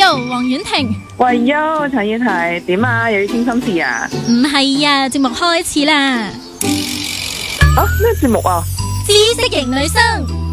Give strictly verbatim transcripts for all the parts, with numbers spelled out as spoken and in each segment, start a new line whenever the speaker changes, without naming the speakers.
Yo， 黃婉婷。
喂喲，陳燕提點啊？又要傾心事啊？
唔係啊，節目開始啦。
啊，咩節目啊？
知識型女生。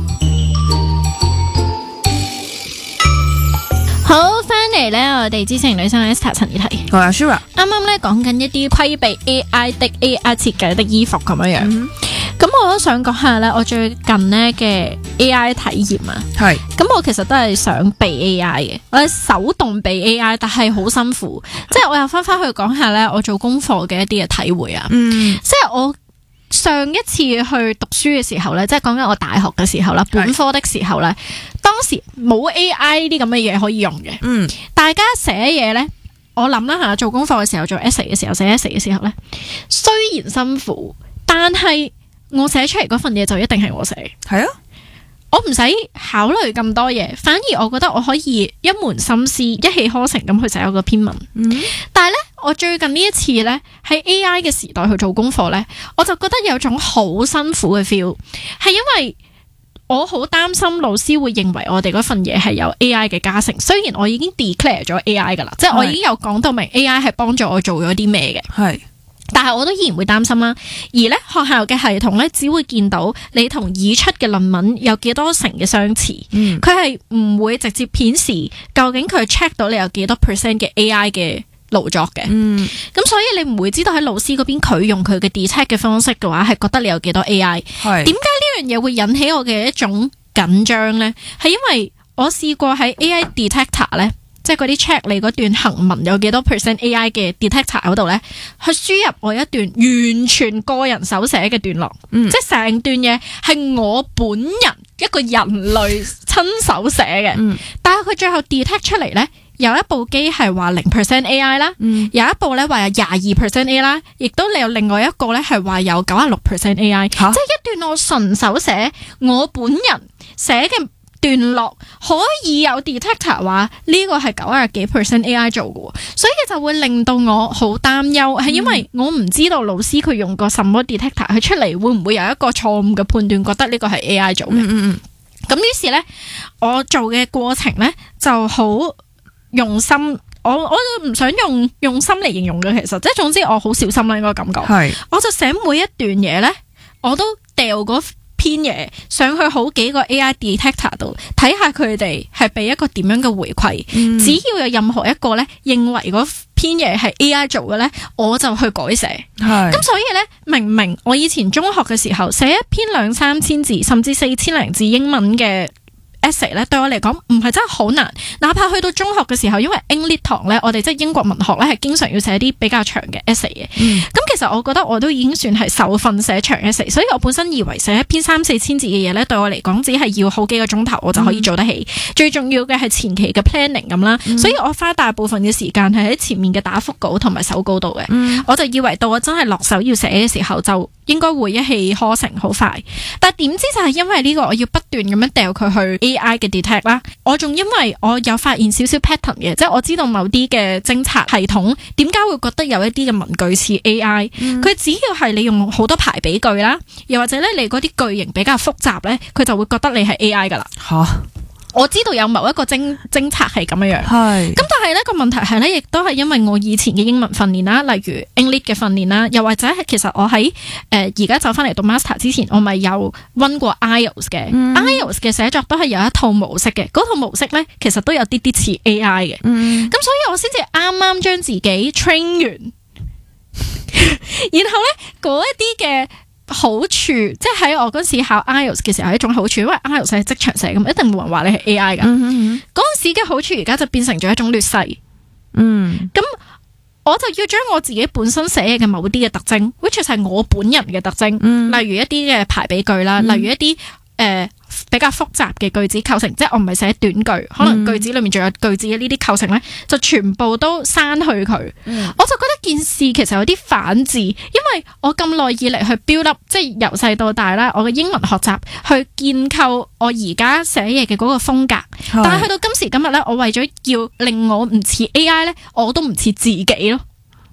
好，翻嚟咧，我哋知識型女生 Esther 陳燕提。
我係 Shura。
啱啱咧講緊一啲規避 A I 的 A I 設計的衣服咁樣樣。
嗯
咁我都想講下咧，我最近咧嘅 A I 體驗啊，
係，
咁我其實都係想避 A I 嘅，我係手動避 A I， 但係好辛苦，即係我又翻翻去講下咧，我做功課嘅一啲嘅體會啊，
嗯，
即係我上一次去讀書嘅時候咧，即係講緊我大學嘅時候啦，本科的時候咧，當時冇 A I 呢啲咁嘅嘢可以用嘅，
嗯，
大家寫嘢咧。我諗啦吓，做功課嘅時候，做 essay 嘅時候，寫 essay 嘅時候咧，雖然辛苦，但係我寫出嚟嗰份嘢就一定係我寫。
係啊，
我唔使考慮咁多嘢，反而我覺得我可以一門心思、一氣呵成咁去寫我個篇文。
嗯，
但係咧，我最近呢一次咧喺 A I 嘅時代去做功課咧，我就覺得有種好辛苦嘅 feel， 係因為我好擔心老師會認為我哋嗰份嘢係有 A I 嘅加成。雖然我已經 declare 咗 A I 噶啦，即係我已經有講到明 A I 係幫助我做咗啲咩嘅。
係，
但係我都依然會擔心啦。而咧學校嘅系統咧，只會見到你同已出嘅論文有幾多成嘅相似，佢係唔會直接顯示究竟佢 check 到你有幾多 percent 嘅 A I 嘅勞作嘅。嗯，咁所以你唔會知道喺老師嗰邊佢用佢嘅 detect 嘅方式嘅話，係覺得你有幾多 A I。
係，
點解呢樣嘢會引起我嘅一種緊張呢？係因為我試過喺 A I detector 咧。即係嗰啲 check 你嗰段行文有幾多 percent A I 嘅 detector 嗰度咧，去輸入我一段完全個人手寫嘅段落，嗯、即係成段嘢係我本人一個人類親手寫嘅，嗯、但係佢最後 detect 出嚟咧，有一部機係話零 percent A I 啦，嗯、有一部咧話有廿二 percent A I 啦，亦都你有另外一個咧係話有九十六 percent A I，啊、即係一段我純手寫我本人寫嘅段落可以有 detector 話呢個係九十幾 percent A I 做嘅，所以就會令到我好擔憂，係、嗯、因為我唔知道老師佢用過什麼 detector，佢出嚟會唔會有一個錯誤嘅判斷，覺得呢個係 A I 做嘅。嗯嗯，咁於是呢，我做嘅過程呢就好用心，我我都唔想用用心嚟形容嘅，其實即係總之我好小心啦，應該咁講。係，我就寫每一段嘢呢，我都掉嗰篇嘢上去好幾個 A I detector 度睇下佢哋係俾一個點樣嘅回饋，嗯、只要有任何一個咧認為嗰篇嘢係 A I 做嘅咧，我就去改寫。係咁，所以咧，明明我以前中學嘅時候寫一篇兩三千字甚至四千零字英文嘅essay 咧，對我嚟講唔係真係好難，哪怕去到中學嘅時候，因為 English 堂咧，我哋即係英國文學咧，係經常要寫啲比較長嘅 essay 嘅。咁、嗯、其實我覺得我都已經算係受訓寫長 essay，所以我本身以為寫一篇三四千字嘅嘢咧，對我嚟講只係要好幾個鐘頭，我就可以做得起。嗯、最重要嘅係前期嘅 planning 咁啦，嗯、所以我花大部分嘅時間係喺前面嘅打腹稿同埋手稿度嘅。嗯、我就以為到我真係落手要寫嘅時候，就應該會一氣呵成好快。但係點知就係因為呢個，我要不斷咁樣掉佢去 A I 嘅 detect 啦，我仲因為我有發現少少 pattern 嘅，即係我知道某啲嘅偵察系統點解會覺得有一啲嘅文句似 A I，佢、嗯、只要係你用好多排比句啦，又或者咧你嗰啲句型比較複雜咧，佢就會覺得你係 A I 噶啦。吓，我知道有某一個偵偵察係咁樣樣，係咁，但係呢個問題係咧，亦都係因為我以前嘅英文訓練啦，例如 English 嘅訓練啦，又或者係其實我喺誒而家走翻嚟讀 master 之前，我咪有溫過 I E L T S 嘅、嗯、I E L T S 嘅寫作都係有一套模式嘅，嗰套模式咧其實都有啲啲似 A I 嘅，咁、嗯、所以我先至啱啱將自己 train 完，然後咧嗰一啲嘅好處，即係喺我嗰時考 I E L T S 嘅時候係一種好處，因為 I E L T S 係職場寫咁，一定冇人話你係 A I 噶。嗰陣、嗯、時嘅好處，而家就變成咗一種劣勢。嗯，咁我就要將我自己本身寫嘢嘅某啲嘅特徵 ，which 係我本人嘅特徵，嗯、例如一啲嘅排比句啦，嗯、例如一啲誒。呃比較複雜嘅句子構成，即係我唔係寫短句，可能句子裏面仲有句子嘅呢啲構成咧，就全部都刪去佢。嗯、我就覺得件事其實有啲反智，因為我咁耐以嚟去 build up，即係由細到大啦，我嘅英文學習去建構我而家寫嘢嘅嗰個風格。是但係去到今時今日咧，我為咗要令我唔似 A I 咧，我都唔似自己咯。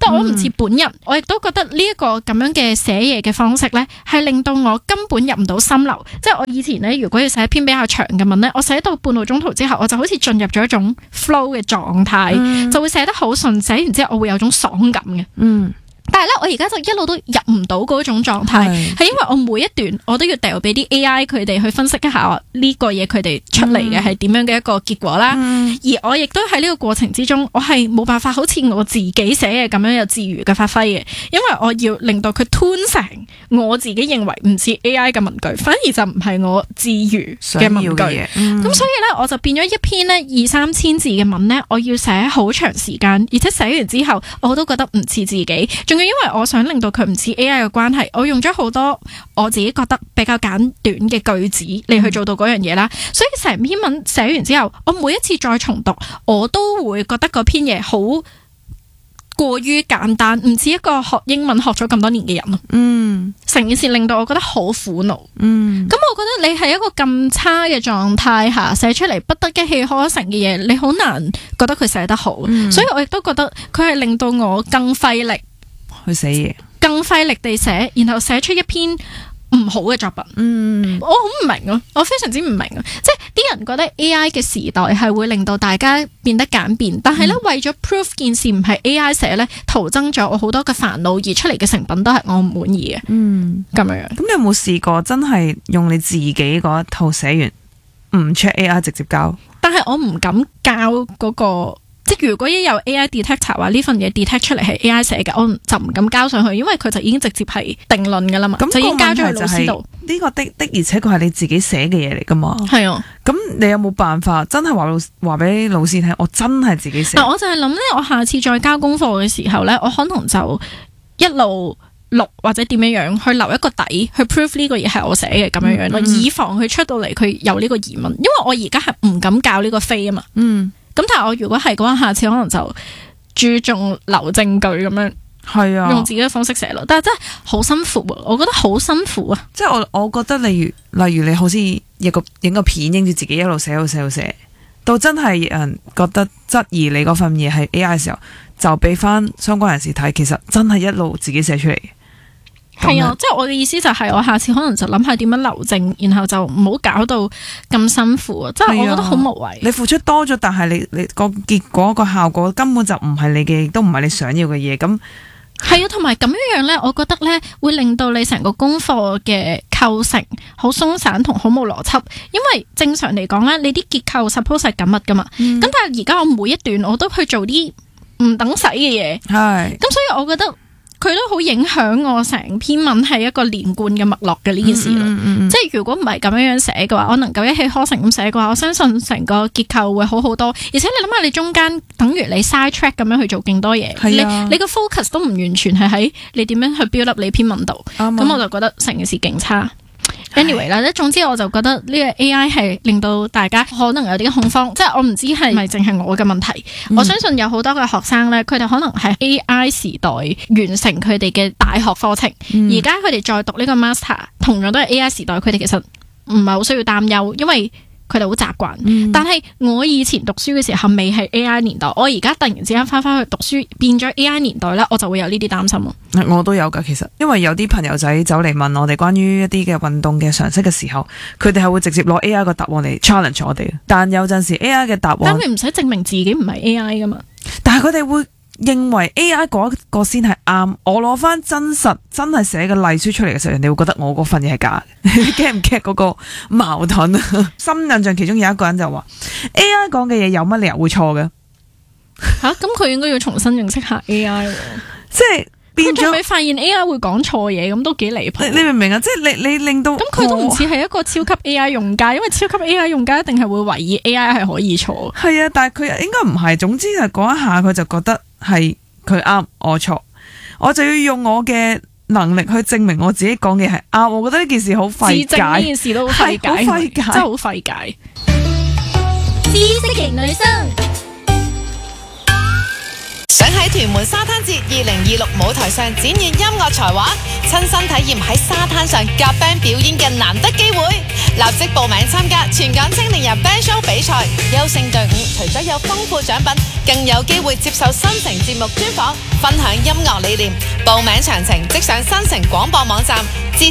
但我唔似本人，我亦都覺得呢一個咁樣嘅寫嘢嘅方式咧，係令到我根本入唔到心流。即係我以前咧，如果要寫一篇比較長嘅文咧，我寫到半路中途之後，我就好似進入咗一種 flow 嘅狀態，嗯、就會寫得好順，寫完之後我會有種爽感嘅。嗯。但係咧，我而家就一路都入唔到嗰種狀態，係因為我每一段我都要掉俾啲 A I 佢哋去分析一下呢個嘢佢哋出嚟嘅係點樣嘅一個結果啦。嗯、而我亦都喺呢個過程之中，我係冇辦法好似我自己寫嘅咁樣有自如嘅發揮嘅，因為我要令到佢吞成我自己認為唔似 A I 嘅文句，反而就唔係我自如嘅文句。咁、嗯、所以咧，我就變咗一篇咧二三千字嘅文咧，我要寫好長時間，而且寫完之後我都覺得唔似自己。仲要因為我想令到佢唔似 A I 嘅關係，我用咗好多我自己覺得比較簡短嘅句子嚟去做到嗰樣嘢啦。所以成篇文寫完之後，我每一次再重讀，我都會覺得嗰篇嘢好過於簡單，唔似一個學英文學咗咁多年嘅人咯。嗯，成件事令到我覺得好苦惱。嗯，咁我覺得你係一個咁差嘅狀態下寫出嚟不得一氣呵成嘅嘢，你好難覺得佢寫得好。嗯、所以我亦都覺得佢係令到我更費力
去寫嘢，
更費力地寫，然後寫出一篇唔好嘅作品。嗯，我好唔明啊，我非常之唔明啊。即係啲人覺得 A I 嘅時代係會令到大家變得簡便，但係咧、嗯、為咗 proof 件事唔係 A I 寫咧，徒增咗我好多嘅煩惱，而出嚟嘅成品都係我唔滿意嘅。嗯，咁樣。
咁你有冇試過真係用你自己嗰一套寫完，唔 check A I 直接交？
但係我唔敢交嗰、嗰個。即係如果一有 A I detector 話呢份嘢 detect 出嚟係 A I 寫嘅，我就唔敢交上去，因為佢就已經直接係定論噶啦嘛，就已經交咗去老師度。
呢個的的而且確係你自己寫嘅嘢嚟噶嘛。係啊，咁你有冇辦法真係話老話俾老師聽？我真係自己寫。
嗱，我就係諗咧，我下次再交功課嘅時候咧，我可能就一路錄或者點樣樣去留一個底，去 prove 呢個嘢係我寫嘅咁樣樣咯，嗯嗯、以防佢出到嚟佢有呢個疑問。因為我而家係唔敢教呢個飛啊嘛。嗯。咁但係我如果係嘅話，下次可能就注重留證據咁樣，係啊，用自己嘅方式寫咯。但係真係好辛苦啊，我覺得好辛苦啊。
即係我我覺得例如例如你好似一個影個片，影住自己一路寫一路寫一路寫，到真係人覺得質疑你嗰份嘢係 A I 嘅時候，就俾翻相關人士睇，其實真係一路自己寫出嚟。
係啊，即係我嘅意思就係我下次可能就諗下點樣留證，然後就唔好搞到咁辛苦啊！即係我覺得好無謂。
你付出多咗，但係你你個結果個效果根本就唔係你嘅，亦都唔係你想要嘅嘢。咁
係啊，同埋咁樣樣咧，我覺得咧會令到你成個功課嘅構成好鬆散同好冇邏輯。因為正常嚟講咧，你啲結構 suppose 係緊密噶嘛。咁、嗯、但係而家我每一段我都去做啲唔等使嘅嘢。係。咁所以我覺得。佢都好影響我成篇文係一個連貫嘅脈絡嘅呢件事咯，嗯嗯嗯、即係如果唔係咁樣樣寫嘅話，我能夠一氣呵成咁寫嘅話，我相信成個結構會好好多。而且你諗下，你中間等於你 side track 咁樣去做勁多嘢，啊、你你個 focus 都唔完全係喺你點樣去 build up 你篇文度，咁、嗯、我就覺得成件事勁差。anyway 啦，總之我就覺得呢個 A I 係令到大家可能有啲恐慌，即係我唔知係咪淨係我嘅問題。嗯、我相信有好多嘅學生咧，佢哋可能係 A I 時代完成佢哋嘅大學課程，而家佢哋再讀呢個 master， 同樣都係 A I 時代，佢哋其實唔係好需要擔憂，因為佢哋好習慣。嗯、但係我以前讀書嘅時候未係 A I 年代，我而家突然之間翻翻去讀書變咗 A I 年代咧，我就會有呢啲擔心咯。
我都有噶，其實因為有啲朋友仔走嚟問我哋關於一啲嘅運動嘅常識嘅時候，佢哋係會直接攞 A I 個答案嚟 challenge 我哋。但有陣時 A I 嘅答案，
但佢唔使證明自己唔係 A I 噶嘛。
但係佢哋會認為 A I 嗰個先係啱，我攞翻真實真係寫嘅例書出嚟嘅時候，人哋會覺得我嗰份嘢係假嘅。你 get 唔 get 嗰個矛盾啊？深印象其中有一個人就話 A I 講嘅嘢有乜理由會錯嘅？
吓、啊，咁佢應該要重新認識下 A I，
即係變咗。佢
發現 A I 會講錯嘢，咁都幾離譜。
你明唔明啊？即係你你令到
咁佢都唔似係一個超級 A I 用家，因為超級 A I 用家一定係會懷疑 A I 係可以錯。
係啊，但係佢應該唔係。總之係嗰一下佢就覺得係佢啱我錯，我就要用我嘅能力去證明我自己講嘅係啱。我覺得呢件事好費解，
呢件事都好費解，
好費解，
真係好費解。
知識型女生。 想喺屯門沙灘節二零二六舞台上展現音樂才華，親身體驗喺沙灘上夾 band 表演嘅難得機會，立即報名參加全港青年人 band show 比賽。優勝隊伍除咗有豐富獎品，更有機會接受新城節目專訪，分享音樂理念。報名詳情即上新城廣播網站，支